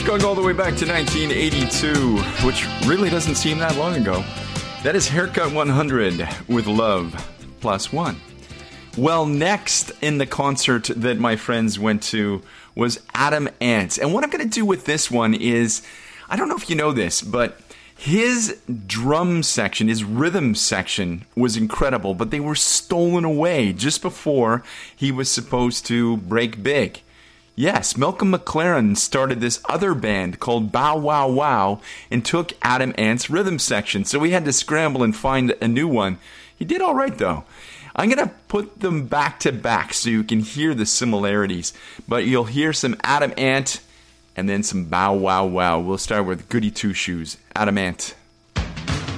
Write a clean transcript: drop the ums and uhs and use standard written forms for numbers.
Going all the way back to 1982, which really doesn't seem that long ago. That is Haircut 100 with Love Plus One. Well, next in the concert that my friends went to was Adam Ant. And what I'm going to do with this one is, I don't know if you know this, but his drum section, his rhythm section was incredible, but they were stolen away just before he was supposed to break big. Yes, Malcolm McLaren started this other band called Bow Wow Wow and took Adam Ant's rhythm section, so we had to scramble and find a new one. He did all right, though. I'm going to put them back to back so you can hear the similarities, but you'll hear some Adam Ant and then some Bow Wow Wow. We'll start with Goody Two Shoes, Adam Ant.